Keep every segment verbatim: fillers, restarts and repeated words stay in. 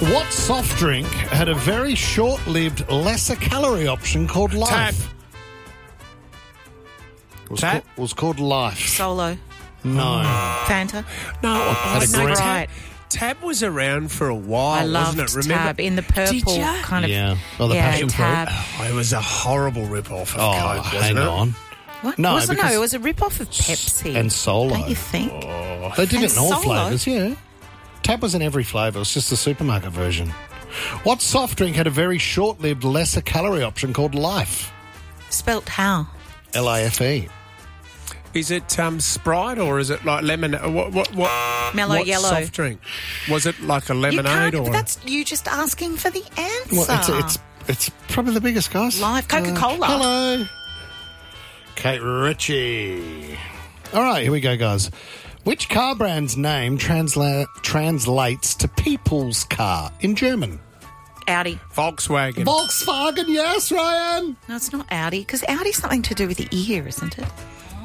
What soft drink had a very short-lived, lesser-calorie option called Life? Tap. Was, Tap. ca- was called Life. Solo. No. Fanta. No, Had a oh, no, green- Tab, Tab was around for a while, I loved wasn't it? Remember? Tab in the purple Did ya? kind of. Yeah. Oh, the yeah, passion fruit. Tab. Oh, it was a horrible rip-off of Oh, Coke, wasn't hang it? on. What? No, Wasn't, no, because- it was a rip-off of Pepsi. And Solo. Don't you think? They did And it in all Solo. flavours, yeah. Tab was in every flavour. It was just the supermarket version. What soft drink had a very short-lived, lesser-calorie option called Life? Spelt how? L I F E. Is it um, Sprite or is it like lemon? What? What? What? Mellow what yellow. soft drink? Was it like a You lemonade can't. or? That's you just asking for the answer. Well, it's, it's, it's probably the biggest, guys. Life Coca-Cola. Uh, hello. Kate Ritchie. All right, here we go, guys. Which car brand's name transla- translates to people's car in German? Audi. Volkswagen. Volkswagen, yes, Ryan. No, it's not Audi because Audi's something to do with the ear, isn't it?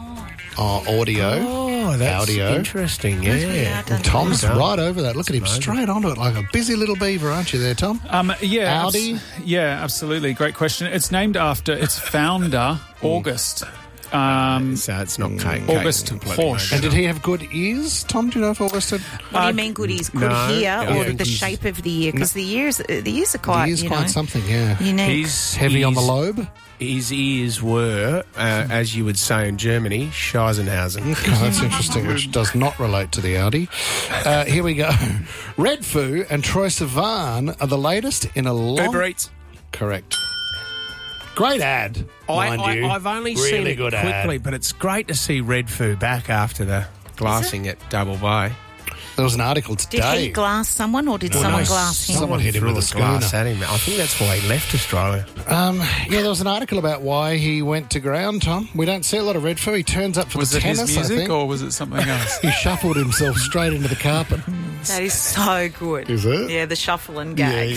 Oh, audio. Oh, that's Audio. interesting. Yeah, Yeah. I don't Tom's Done. right over that. Look at him, straight onto it like a busy little beaver, aren't you there, Tom? Um, yeah, Audi? abs- yeah, absolutely. Great question. It's named after its founder, August. Um, So it's not Kate. August Kate's completely Porsche. And made did he have good ears, Tom? Do you know if August had... What do Uh, you mean good ears? Good no, ear I or think the he's- shape of the ear? Because the ears, uh, the ears are The quite, ears you quite know, something, yeah. unique. His Heavy on the ears- lobe? His ears were, uh, as you would say in Germany, Scheisenhausen. Okay, that's interesting, which does not relate to the Audi. Uh, here we go. Red Foo and Troye Sivan are the latest in a long... Uber Eats. Correct. Great ad, I, mind I, you. I've only really seen it good quickly, ad. but it's great to see Red Foo back after the glassing at Double Bay. There was an article Did today. he glass someone or did someone glass him? Someone hit him threw with a glass schooner. at him. I think that's why he left Australia. Um, yeah, there was an article about why he went to ground, Tom. We don't see a lot of Red Foo. He turns up for was the it tennis, his I music think. or was it something else? He shuffled himself straight into the carpet. That is so good. Is it? Yeah, the shuffle and gag.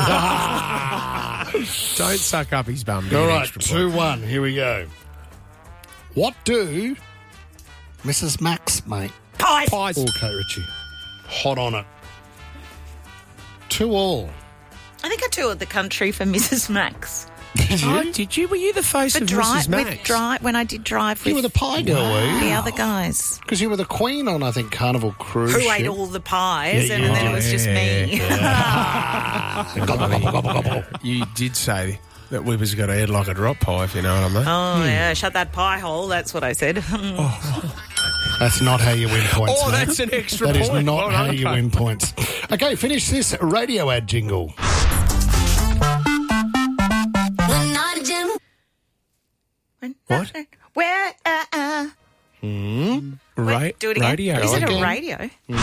Don't suck up his bum. to All get right, extra two points. one. Here we go. What do Missus Max make? Pies. Pies. Oh, Kate Ritchie. Hot on it. Two all. I think I toured the country for Missus Max. Did Oh, you? did you? Were you the face For of drive, Missus Max? with drive when I did drive You with were the pie girl, were you? the other guys Because you were the queen on, I think, Carnival Cruise who ship. ate all the pies, Yeah, and, you then it did. was just me. Gobble, gobble, gobble, gobble. You did say that we was got a head like a drop pie, if you know what I mean. Oh yeah, shut that pie hole. That's what I said. That's not how you win points, Oh, mate. that's an extra That is point. not Well how done, you Kate. win points. Okay, finish this radio ad jingle. What? Where? Uh, uh. Ra- Wait, do it again. Radio. Is it again. a radio?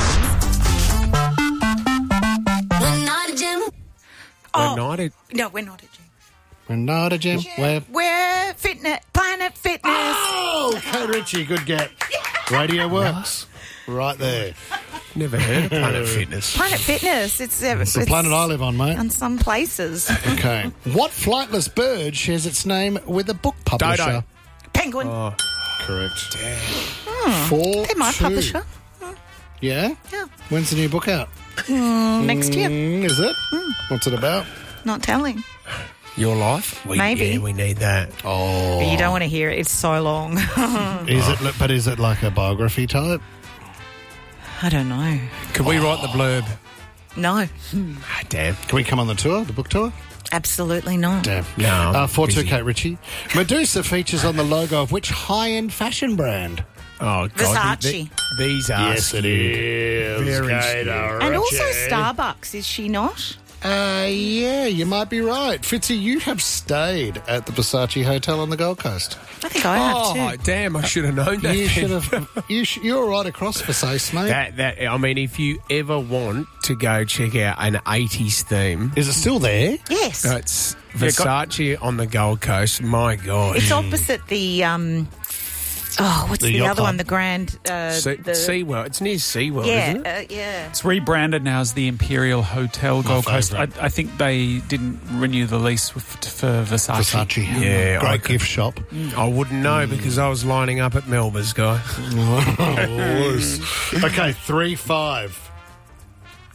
We're not at- No, we're not at gym. We're not a gym. We're... We're fitness, Planet Fitness. Oh, Kate Ritchie, good get. Radio works. Right there. Never heard of Planet Fitness. Planet Fitness. It's, uh, It's the planet I live on, mate. on some places. Okay. What flightless bird shares its name with a book publisher? Dodo. Penguin. Oh, Correct. Four, They're my two. publisher. Yeah? Yeah. When's the new book out? Next year. Mm, is it? What's it about? Not telling. your life? We, Maybe. Yeah, we need that. Oh. But you don't want to hear it. It's so long. Is it? But is it like a biography type? I don't know. Could we write the blurb? No. Ah, damn. Can we come on the tour, the book tour? Absolutely not. Damn. No, I'm Uh, four two busy. Kate Ritchie. Medusa features on the logo of which high-end fashion brand? Oh, God. Versace. th- these are skewed. is. Very Kate skewed. And also Ritchie. Starbucks, is she not? Uh, yeah, you might be right. Fitzy, you have stayed at the Versace Hotel on the Gold Coast. I think I have Oh, too. damn, I should have known that. You should have. You sh- you're right across Versace, mate. That, that, I mean, if you ever want to go check out an eighties theme, Is it still there? Yes. uh, it's Versace on the Gold Coast. My God. It's opposite the, um, oh, what's The the, yacht other club. one? The Grand, uh, Se- the, SeaWorld. It's near SeaWorld, yeah, isn't it? uh, yeah. It's rebranded now as the Imperial Hotel Gold Coast. I, favourite. I think they didn't renew the lease with, for Versace. Versace. Yeah, I Great could- gift shop. I wouldn't know because I was lining up at Melba's, guy. Okay, three five.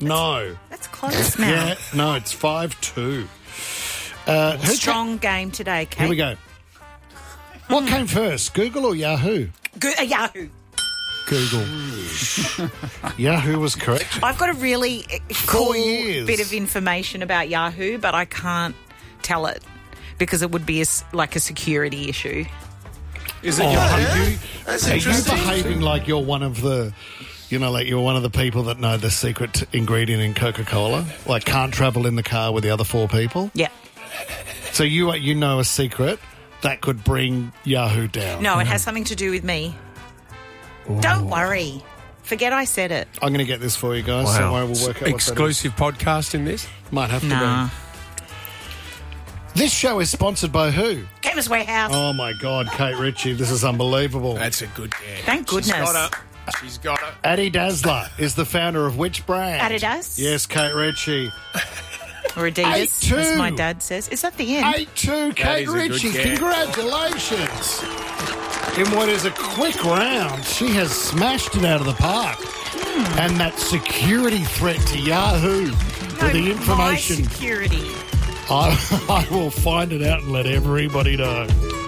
No. That's close now. Yeah, no, it's five two. Uh, who Strong game today, Kate. Here we go. What came first, Google or Yahoo? Go- uh, Yahoo. Google. Yahoo was correct. I've got a really uh, cool years. bit of information about Yahoo, but I can't tell it because it would be a s like a security issue. Is it Oh, your are you, That's are you interesting. behaving like you're one of the, you know, like you're one of the people that know the secret ingredient in Coca-Cola? Like can't travel in the car with the other four people? Yeah. So you you know a secret that could bring Yahoo down? No, it has something to do with me. Don't worry. Forget I said it. I'm going to get this for you guys. Don't worry, we'll work out Exclusive podcast in this? what that is. Might have to Nah. be. This show is sponsored by who? Chemist Warehouse. Oh, my God, Kate Ritchie. This is unbelievable. That's a good game. Thank She's goodness. got her. She's got her. Addie Dazzler is the founder of which brand? Adidas? Yes, Kate Ritchie. Or Adidas, Eight two. as my dad says. Is that the end? eight two, Kate is a good Ritchie. game. Congratulations. In what is a quick round, she has smashed it out of the park. And that security threat to Yahoo for No, the my information, security. I, I will find it out and let everybody know.